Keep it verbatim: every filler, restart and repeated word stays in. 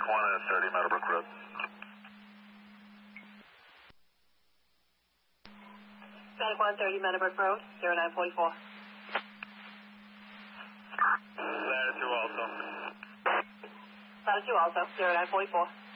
one at thirty Meadowbrook Road. Static one, thirty Meadowbrook Road, zero nine forty-four. Latitude also. Latitude also, zero nine forty-four.